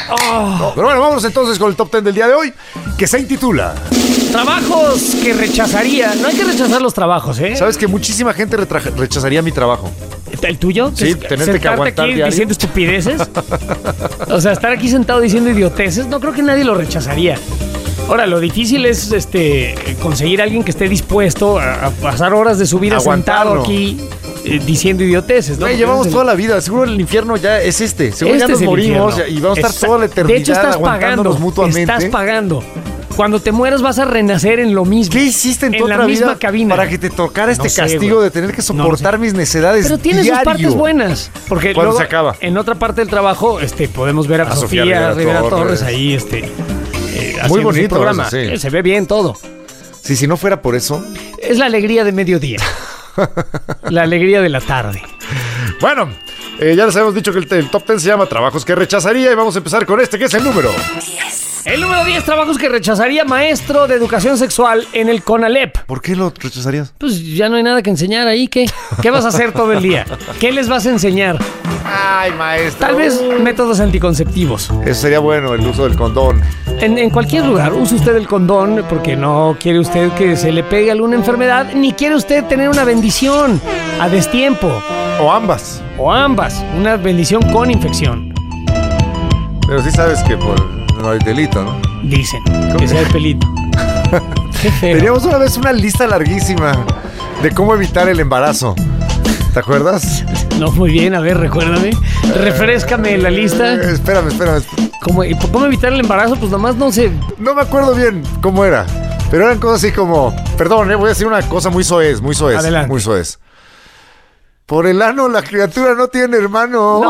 No, pero bueno, vámonos entonces con el top 10 del día de hoy, que se intitula Trabajos que rechazaría. No hay que rechazar los trabajos, ¿eh? ¿Sabes que muchísima gente rechazaría mi trabajo? ¿El tuyo? Sí, tenerte que aguantar aquí diario. diciendo estupideces. O sea, estar aquí sentado diciendo idioteces, no creo que nadie lo rechazaría. Ahora, lo difícil es conseguir a alguien que esté dispuesto a pasar horas de su vida Aguantarlo. sentado aquí diciendo idioteces, ¿no? Güey, llevamos toda la vida, seguro el infierno ya es este. Seguro Este ya nos es el morimos infierno. y vamos a estar toda la eternidad de hecho, estás aguantándonos pagando, mutuamente. Estás pagando. Cuando te mueras vas a renacer en lo mismo. ¿Qué hiciste en tu la otra misma vida cabina para que te tocara este No sé, castigo güey. de tener que soportar mis necedades Pero tiene diario? sus partes buenas. Porque ¿Cuándo luego, se acaba? en otra parte del trabajo, podemos ver a Sofía Rivera Torres ahí, Muy bonito su programa. eso, sí. Se ve bien todo. Sí, si no fuera por eso. Es la alegría de mediodía. La alegría de la tarde. Bueno, ya les habíamos dicho que el top 10 se llama Trabajos que rechazaría y vamos a empezar con este, que es el número 10. El número 10, trabajos que rechazaría maestro de educación sexual en el CONALEP. ¿Por qué lo rechazarías? Pues ya no hay nada que enseñar ahí. ¿Qué vas a hacer todo el día? ¿Qué les vas a enseñar? Ay, maestro. Tal vez métodos anticonceptivos. Eso sería bueno, el uso del condón. En cualquier lugar, use usted el condón porque no quiere usted que se le pegue alguna enfermedad, ni quiere usted tener una bendición a destiempo. O ambas. O ambas, una bendición con infección. Pero sí sabes que no hay delito, ¿no? Dicen, que sea el pelito. Qué feo. Teníamos una vez una lista larguísima de cómo evitar el embarazo. ¿Te acuerdas? No, muy bien, a ver, recuérdame. Refréscame la lista. Espérame. ¿Cómo evitar el embarazo? Pues nomás no sé. No me acuerdo bien cómo era. Pero eran cosas así como... Perdón, voy a decir una cosa muy soez. Adelante. Muy soez. Por el ano la criatura no tiene hermano.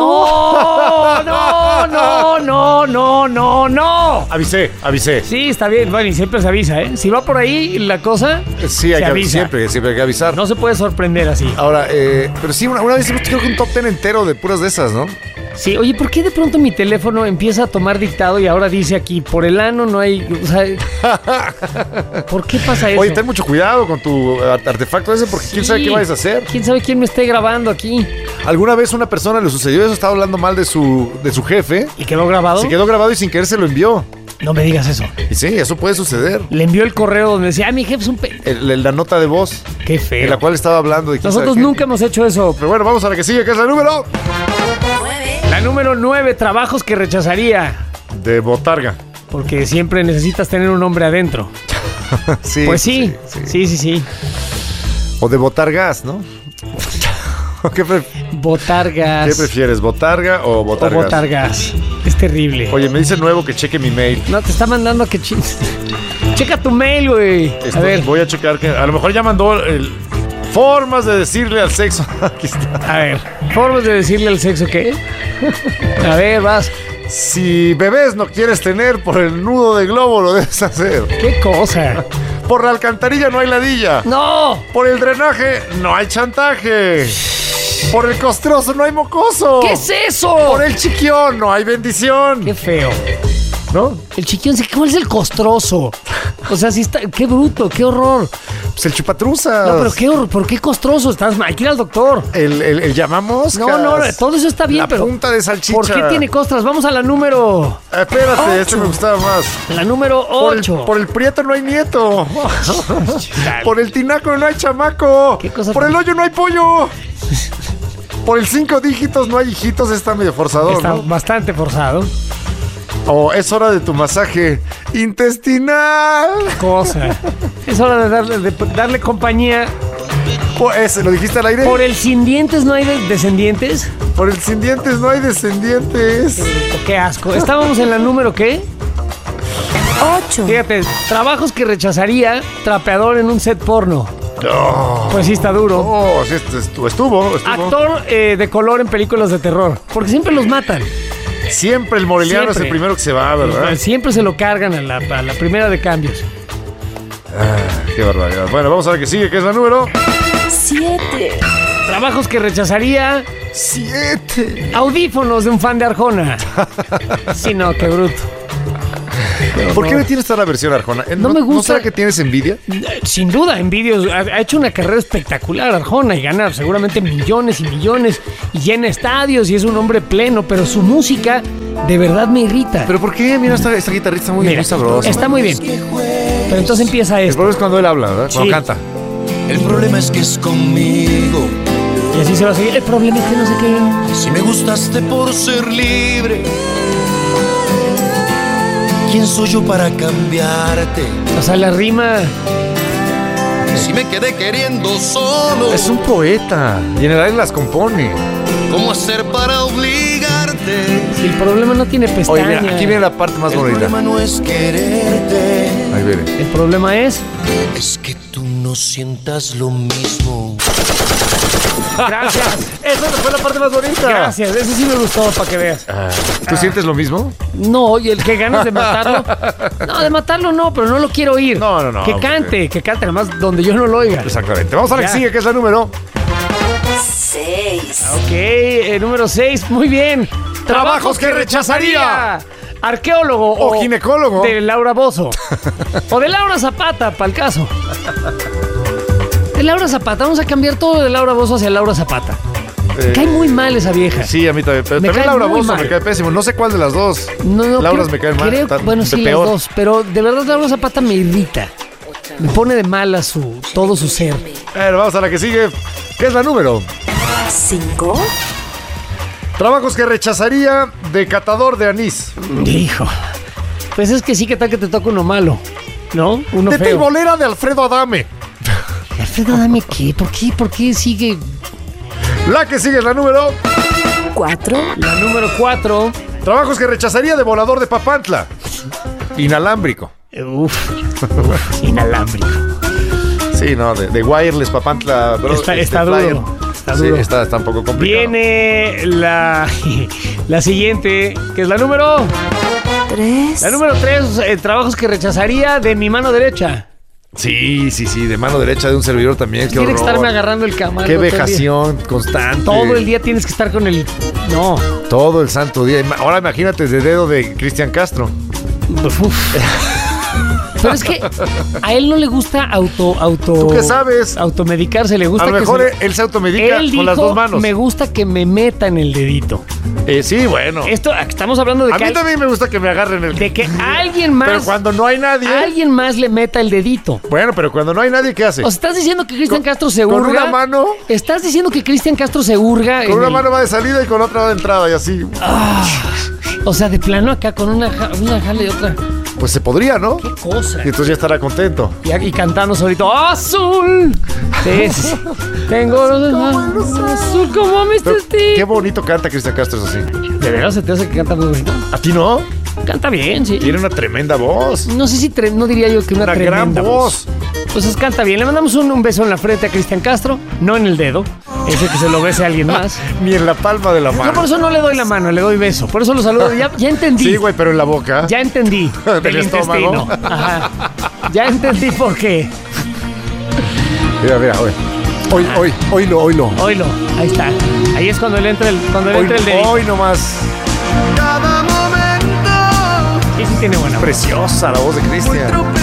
No. Avisé. Sí, está bien. Bueno, y siempre se avisa, ¿eh? Si va por ahí la cosa, Sí, se avisa. siempre hay que avisar. No se puede sorprender así. Ahora, pero sí, una vez hicimos creo que un top 10 entero de puras de esas, ¿no? Sí, oye, ¿por qué de pronto mi teléfono empieza a tomar dictado y ahora dice aquí, por el ano no hay... O sea, ¿por qué pasa eso? Oye, ten mucho cuidado con tu artefacto ese porque quién sabe qué vayas a hacer. ¿Quién sabe quién me esté grabando aquí? Alguna vez una persona le sucedió eso, estaba hablando mal de su jefe. ¿Y quedó grabado? Se quedó grabado y sin querer se lo envió. No me digas eso. Y sí, eso puede suceder. Le envió el correo donde decía, mi jefe es un La nota de voz Qué feo. en la cual estaba hablando. Nosotros nunca hemos hecho eso. Pero bueno, vamos a la que sigue, que es la número... 9. La número 9, trabajos que rechazaría. De botarga. Porque siempre necesitas tener un hombre adentro. Sí. Pues sí. O de botargas, ¿no? Botargas. ¿Qué prefieres, botarga o botargas? O botargas. Es terrible. Oye, me dice nuevo que cheque mi mail. No, te está mandando a que... Checa tu mail, güey. A ver. Voy a checar que... A lo mejor ya mandó formas de decirle al sexo. Aquí está. A ver, formas de decirle al sexo, ¿qué? A ver, vas. Si bebés no quieres tener, por el nudo de globo lo debes hacer. ¿Qué cosa? Por la alcantarilla no hay ladilla. ¡No! Por el drenaje no hay chantaje. Por el costroso no hay mocoso. ¿Qué es eso? Por el chiquión no hay bendición. Qué feo. ¿No? El chiquión, ¿cuál es el costroso? O sea, sí está... ¡Qué bruto! ¡Qué horror! Pues el chupatruzas. No, pero qué horror. ¿Por qué costroso? Hay que ir al doctor. El llamamoscas. No, todo eso está bien, la pero... punta de salchicha. ¿Por qué tiene costras? Vamos a la número... Espérate, 8. este me gustaba más. La número 8. Por el prieto no hay nieto. Por el tinaco no hay chamaco. ¿Qué cosa Por tan- el hoyo no hay pollo. Por el 5 dígitos no hay hijitos. Está medio forzador, Está ¿no? bastante forzado. Es hora de tu masaje intestinal. Cosa. Es hora de darle compañía. ¿Lo dijiste al aire? Por el sin dientes no hay descendientes. Por el sin dientes no hay descendientes. Qué asco. Estábamos en la número, ¿qué? 8. Fíjate, trabajos que rechazaría trapeador en un set porno. Pues sí, está duro. Oh, sí, estuvo. Actor de color en películas de terror. Porque siempre los matan. Siempre el moreliano Siempre. es el primero que se va, ¿verdad? Siempre se lo cargan a la primera de cambios. Qué barbaridad. Bueno, vamos a ver qué sigue, que es la número 7. Trabajos que rechazaría 7. audífonos de un fan de Arjona. Sí, no, qué bruto. ¿Por qué no tienes toda la versión Arjona? No me gusta. ¿No será que tienes envidia? Sin duda, en vídeos ha hecho una carrera espectacular Arjona y gana seguramente millones y millones y llena estadios y es un hombre pleno, pero su música De verdad me irrita. ¿Pero por qué? Mira, esta guitarrita está muy, Mira, muy sabrosa. está muy bien. Pero entonces empieza El esto. problema es cuando él habla, ¿verdad? Cuando Sí. canta. El problema es que es conmigo. Y así se va a seguir. El problema es que no sé qué. Si me gustaste por ser libre, ¿quién soy yo para cambiarte? O sea, la rima. Si me quedé queriendo solo, Es un poeta. Y en el aire las compone. ¿cómo hacer para obligarte? Si el problema no tiene Oye, pestaña. mira, aquí viene la parte más El bonita. problema no es quererte, Ahí viene. El problema es. es que tú no sientas lo mismo. Gracias. Esa fue la parte más bonita. Gracias. Ese sí me gustó, para que veas. ¿Tú sientes lo mismo? No, y el que ganas de matarlo. No, de matarlo no, pero no lo quiero oír. No. Que cante, además donde yo no lo oiga. Exactamente. Vamos a la que Ya. sigue, que es la número. 6. Ok, número 6, muy bien. Trabajos que rechazaría. Arqueólogo O ginecólogo. De Laura Bozzo. O de Laura Zapata, para el caso. De Laura Zapata, vamos a cambiar todo de Laura Bozzo hacia Laura Zapata. Me cae muy mal esa vieja. Sí, a mí también. Pero Me también cae Laura muy Bozzo mal. me cae pésimo. No sé cuál de las dos. No, Lauras creo- me caen mal. creo- Están bueno, de sí, peor. las dos. Pero de verdad Laura Zapata me irrita. Me pone de mal todo su ser. Bueno, vamos a la que sigue, que es la número. 5. Trabajos que rechazaría de catador de anís. Hijo. Pues es que sí, que tal que te toca uno malo. ¿No? Uno De feo. tibolera de Alfredo Adame. Alfredo, dame qué. ¿Por qué sigue? La que sigue es la número. 4. La número 4. Trabajos que rechazaría de volador de Papantla. Inalámbrico. Inalámbrico. Sí, no, de wireless Papantla. Bro, Está flyer. duro. Está Sí, duro. está un poco complicado. Viene la siguiente, que es la número 3. La número 3, trabajos que rechazaría de mi mano derecha. Sí, de mano derecha de un servidor también. Qué Tiene que horror. estarme agarrando el camarón. Qué todo el día. vejación constante. Todo el día tienes que estar con el... No. Todo el santo día. Ahora imagínate de dedo de Cristian Castro. Uf. Pero es que a él no le gusta ¿Tú qué sabes? automedicarse, le gusta A lo que mejor se... él se automedica Él con las dijo, dos manos. me gusta que me metan el dedito. Sí, bueno. Esto, estamos hablando de A que, mí también me gusta que me agarren el... de que alguien más... Pero cuando no hay nadie... alguien más le meta el dedito. Bueno, pero cuando no hay nadie, ¿qué hace? O sea, estás diciendo que Cristian Castro se con hurga. una mano... Estás diciendo que Cristian Castro se hurga. Con en una el- mano va de salida y con otra va de entrada y así. O sea, de plano acá con una jala y otra. Pues se podría, ¿no? Qué cosa. Y entonces ya estará contento. Y cantando solito. ¡Azul! Sí. Tengo azul como Mr. Pero Steve. qué bonito canta Cristian Castro, es así. ¿De verdad se te hace que canta muy bonito? ¿A ti no? Canta bien, sí. Tiene una tremenda voz. No sé si no diría yo que una Una tremenda gran voz. Pues canta bien. Le mandamos un beso en la frente a Cristian Castro, no en el dedo. Ese que se lo bese a alguien más. Ni en la palma de la Yo por mano. eso no le doy la mano, le doy beso. Por eso lo saludo. Ya entendí. Sí, güey, pero en la boca. Ya entendí. Del estómago. intestino. Ajá. Ya entendí por qué. Mira, oílo. Oílo. Ahí está. Ahí es cuando le entra el dedito. Hoy nomás. Cada momento Sí tiene buena voz. Preciosa la voz de Cristian.